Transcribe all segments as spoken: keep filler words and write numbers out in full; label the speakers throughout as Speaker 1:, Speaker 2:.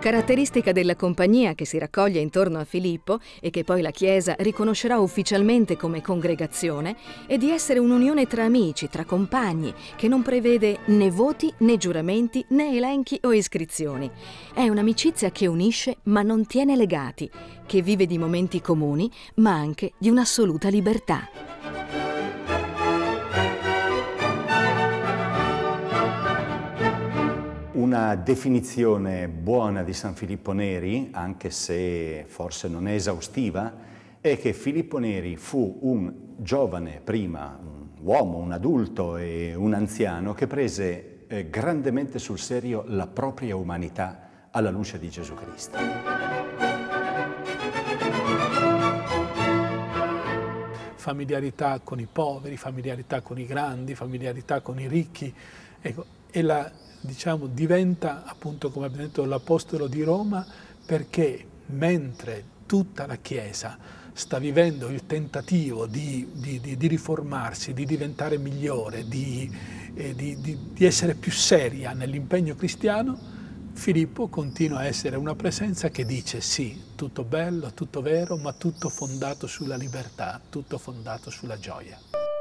Speaker 1: Caratteristica della compagnia che si raccoglie intorno a Filippo e che poi la Chiesa riconoscerà ufficialmente come congregazione è di essere un'unione tra amici, tra compagni, che non prevede né voti né giuramenti né elenchi o iscrizioni. È un'amicizia che unisce ma non tiene legati, che vive di momenti comuni ma anche di un'assoluta libertà.
Speaker 2: Una definizione buona di San Filippo Neri, anche se forse non è esaustiva, è che Filippo Neri fu un giovane prima, un uomo, un adulto e un anziano che prese eh, grandemente sul serio la propria umanità alla luce di Gesù Cristo.
Speaker 3: Familiarità con i poveri, familiarità con i grandi, familiarità con i ricchi, ecco, e la diciamo, diventa appunto, come abbiamo detto, l'Apostolo di Roma, perché mentre tutta la Chiesa sta vivendo il tentativo di, di, di, di riformarsi, di diventare migliore, di, eh, di, di, di essere più seria nell'impegno cristiano, Filippo continua a essere una presenza che dice sì, tutto bello, tutto vero, ma tutto fondato sulla libertà, tutto fondato sulla gioia.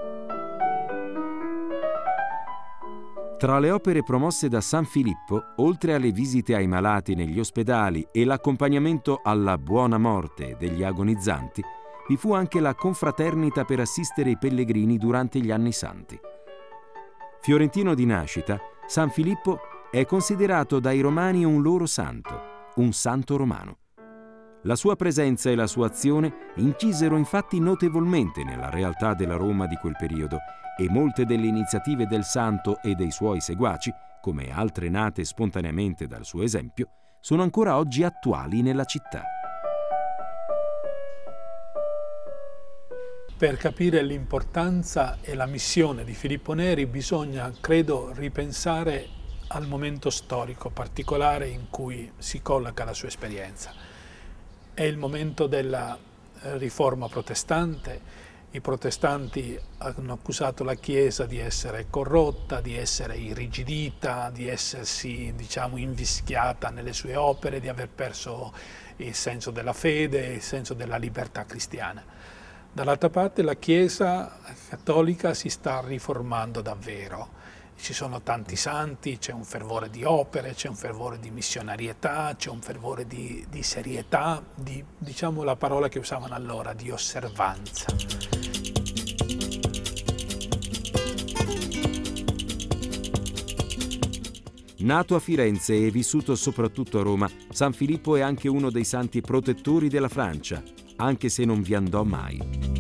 Speaker 4: Tra le opere promosse da San Filippo, oltre alle visite ai malati negli ospedali e l'accompagnamento alla buona morte degli agonizzanti, vi fu anche la confraternita per assistere i pellegrini durante gli anni santi. Fiorentino di nascita, San Filippo è considerato dai romani un loro santo, un santo romano. La sua presenza e la sua azione incisero infatti notevolmente nella realtà della Roma di quel periodo e molte delle iniziative del santo e dei suoi seguaci, come altre nate spontaneamente dal suo esempio, sono ancora oggi attuali nella città.
Speaker 3: Per capire l'importanza e la missione di Filippo Neri bisogna, credo, ripensare al momento storico particolare in cui si colloca la sua esperienza. È il momento della riforma protestante. I protestanti hanno accusato la Chiesa di essere corrotta, di essere irrigidita, di essersi, diciamo, invischiata nelle sue opere, di aver perso il senso della fede, il senso della libertà cristiana. Dall'altra parte la Chiesa cattolica si sta riformando davvero. Ci sono tanti santi, c'è un fervore di opere, c'è un fervore di missionarietà, c'è un fervore di, di serietà, di, diciamo la parola che usavano allora, di osservanza.
Speaker 4: Nato a Firenze e vissuto soprattutto a Roma, San Filippo è anche uno dei santi protettori della Francia, anche se non vi andò mai.